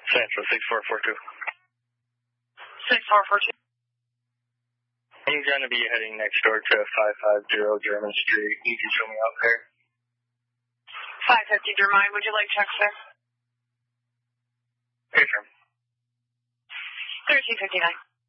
Central 6442. 6442. I'm going to be heading next door to 550 German Street. You can show me out there. 550 German. Would you like check, sir? Hey, sir. 1359.